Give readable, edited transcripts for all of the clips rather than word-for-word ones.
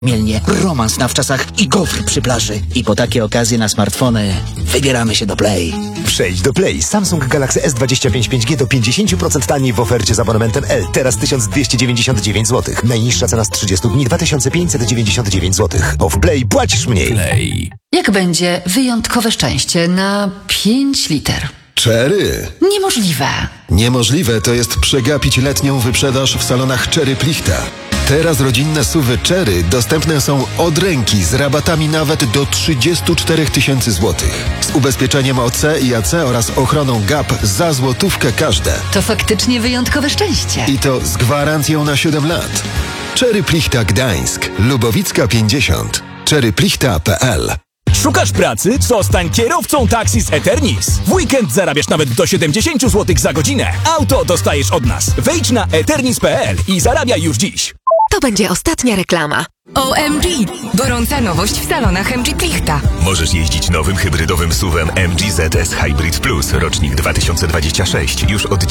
Mielnie, romans na wczasach i gofr przy plaży. I po takie okazje na smartfony wybieramy się do Play. Przejdź do Play. Samsung Galaxy S25 5G do 50% taniej w ofercie z abonamentem L. Teraz 1299 zł. Najniższa cena z 30 dni 2599 zł. Bo w Play płacisz mniej. Play. Jak będzie wyjątkowe szczęście na 5 liter? Cherry. Niemożliwe. Niemożliwe to jest przegapić letnią wyprzedaż w salonach Cherry Plichta. Teraz rodzinne SUV-y Cherry dostępne są od ręki z rabatami nawet do 34 000 złotych. Z ubezpieczeniem OC i AC oraz ochroną GAP za złotówkę każde. To faktycznie wyjątkowe szczęście. I to z gwarancją na 7 lat. Cherry Plichta Gdańsk. Lubowicka 50. cherryplichta.pl. Szukasz pracy? Zostań kierowcą taksi z Eternis. W weekend zarabiasz nawet do 70 zł za godzinę. Auto dostajesz od nas. Wejdź na eternis.pl i zarabiaj już dziś. To będzie ostatnia reklama. OMG! Gorąca nowość w salonach MG Plichta. Możesz jeździć nowym hybrydowym SUV-em MG ZS Hybrid Plus, rocznik 2026, już od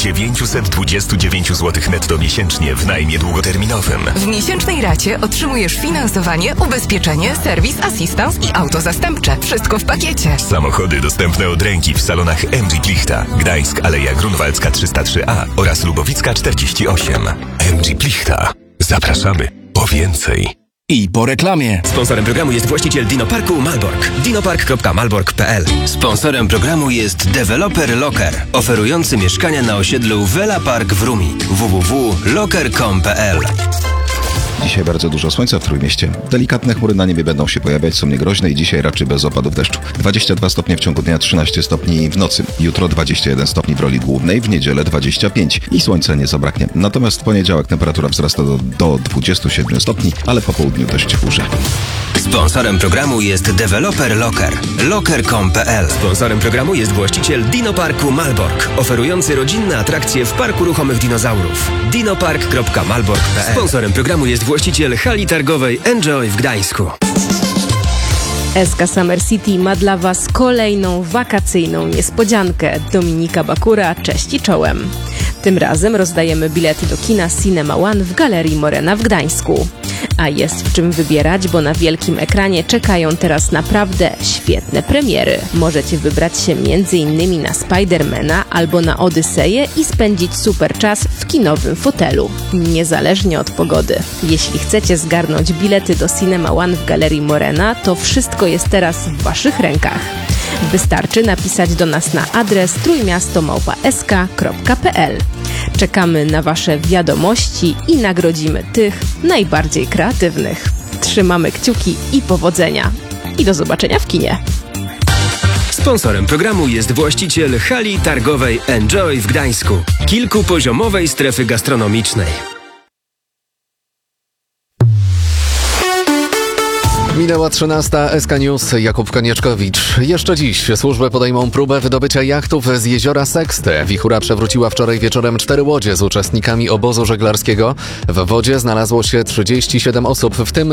929 zł netto miesięcznie w najmie długoterminowym. W miesięcznej racie otrzymujesz finansowanie, ubezpieczenie, serwis, asystans i auto zastępcze. Wszystko w pakiecie. Samochody dostępne od ręki w salonach MG Plichta, Gdańsk, Aleja Grunwaldzka 303A oraz Lubowicka 48. MG Plichta. Zapraszamy po więcej. I po reklamie. Sponsorem programu jest właściciel Dinoparku Malbork. dinopark.malbork.pl. Sponsorem programu jest deweloper Locker, oferujący mieszkania na osiedlu Vela Park w Rumi. www.locker.com.pl. Dzisiaj bardzo dużo słońca w Trójmieście. Delikatne chmury na niebie będą się pojawiać, są niegroźne i dzisiaj raczej bez opadów deszczu. 22 stopnie w ciągu dnia, 13 stopni w nocy. Jutro 21 stopni w roli głównej, w niedzielę 25 i słońca nie zabraknie. Natomiast w poniedziałek temperatura wzrasta do 27 stopni, ale po południu dość chmurze. Sponsorem programu jest deweloper Locker. Locker.com.pl. Sponsorem programu jest właściciel Dinoparku Malbork, oferujący rodzinne atrakcje w Parku Ruchomych Dinozaurów. dinopark.malbork.pl. Sponsorem programu jest właściciel hali targowej Enjoy w Gdańsku. SK Summer City ma dla Was kolejną wakacyjną niespodziankę. Dominika Bakura, cześć i czołem. Tym razem rozdajemy bilety do kina Cinema One w Galerii Morena w Gdańsku. A jest w czym wybierać, bo na wielkim ekranie czekają teraz naprawdę świetne premiery. Możecie wybrać się m.in. na Spidermana albo na Odyseję i spędzić super czas w kinowym fotelu, niezależnie od pogody. Jeśli chcecie zgarnąć bilety do Cinema One w Galerii Morena, to wszystko jest teraz w Waszych rękach. Wystarczy napisać do nas na adres trójmiasto@sk.pl. Czekamy na Wasze wiadomości i nagrodzimy tych najbardziej kreatywnych. Trzymamy kciuki i powodzenia. I do zobaczenia w kinie. Sponsorem programu jest właściciel hali targowej Enjoy w Gdańsku, kilkupoziomowej strefy gastronomicznej. Minęła 13. SK News, Jakub Konieczkowicz. Jeszcze dziś służby podejmą próbę wydobycia jachtów z jeziora Sexty. Wichura przewróciła wczoraj wieczorem 4 łodzie z uczestnikami obozu żeglarskiego. W wodzie znalazło się 37 osób, w tym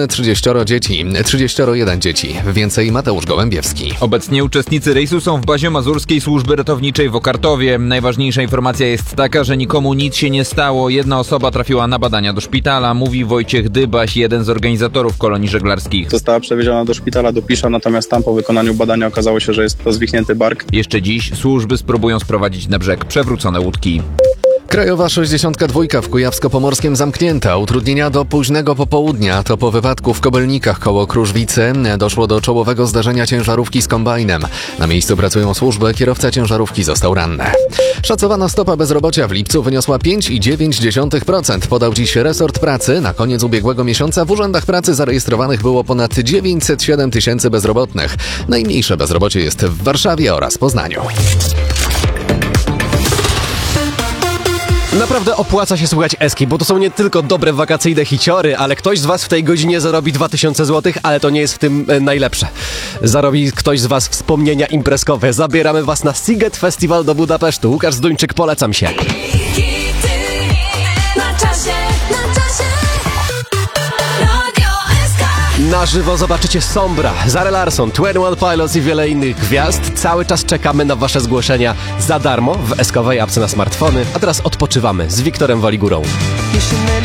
31 dzieci. Więcej Mateusz Gołębiewski. Obecnie uczestnicy rejsu są w bazie mazurskiej służby ratowniczej w Okartowie. Najważniejsza informacja jest taka, że nikomu nic się nie stało. Jedna osoba trafiła na badania do szpitala, mówi Wojciech Dybaś, jeden z organizatorów kolonii żeglarskich. Została przewieziona do szpitala do Pisza, natomiast tam po wykonaniu badania okazało się, że jest to zwichnięty bark. Jeszcze dziś służby spróbują sprowadzić na brzeg przewrócone łódki. Krajowa 62 w Kujawsko-Pomorskim zamknięta. Utrudnienia do późnego popołudnia. To po wypadku w Kobylnikach koło Kruszwicy doszło do czołowego zdarzenia ciężarówki z kombajnem. Na miejscu pracują służby, kierowca ciężarówki został ranny. Szacowana stopa bezrobocia w lipcu wyniosła 5,9%. Podał dziś resort pracy. Na koniec ubiegłego miesiąca w urzędach pracy zarejestrowanych było ponad 907 tysięcy bezrobotnych. Najmniejsze bezrobocie jest w Warszawie oraz Poznaniu. Naprawdę opłaca się słuchać Eski, bo to są nie tylko dobre wakacyjne hiciory, ale ktoś z Was w tej godzinie zarobi 2000 zł, ale to nie jest w tym najlepsze. Zarobi ktoś z Was wspomnienia imprezkowe. Zabieramy Was na Siget Festival do Budapesztu. Łukasz Zduńczyk, polecam się. Na żywo zobaczycie Sombra, Zara Larsson, 21 Pilots i wiele innych gwiazd. Cały czas czekamy na Wasze zgłoszenia za darmo w eskowej apce na smartfony. A teraz odpoczywamy z Wiktorem Waligurą.